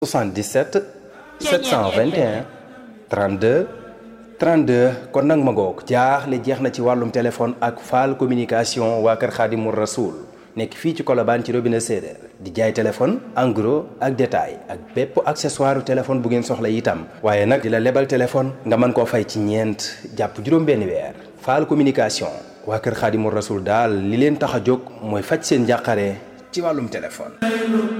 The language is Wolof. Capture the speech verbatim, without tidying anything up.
soixante-dix-sept sept cent vingt et un trente-deux trente-deux kon nag ma ngoog jaaxle jeex na ci wàllum téléphone ak Fall communication waa kër Xaadimu Rasuul nekk fii ci Colobane ci robinet séeréer di jaay téléphone en gros ak détail ak bépp accessoire téléphone bu ngeen soxla itam waaye nag di la lebal téléphone nga mën koo fay ci ñeent jàpp juróom-benn weer Fall communication waa kër Xaadimu Rasuul daal li leen tax a jóg mooy faj seen njàqare ci wàllum téléphone.